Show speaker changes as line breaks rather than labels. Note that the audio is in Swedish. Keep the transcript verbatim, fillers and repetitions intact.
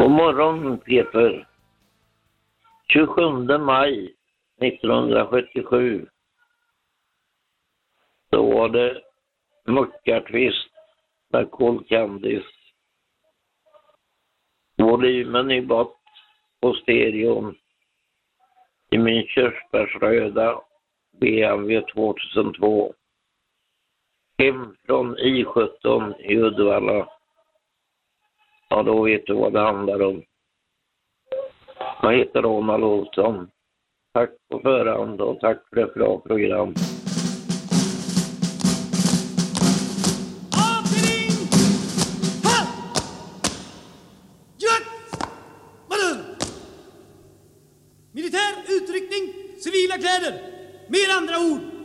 God morgon Peter. tjugosjunde maj nittonhundrasjuttiosju. Då var det Muckartvist med Cool Candice. Volymen i bort på stereon i min körsbärsröda B M W tvåtusentvå. Hem från I sjutton i Uddevalla. Ja, då vet du vad det handlar om. Jag heter Ronald Olsson. Tack på förhand och tack för ett bra program.
Militär utryckning, civila kläder. Med andra ord,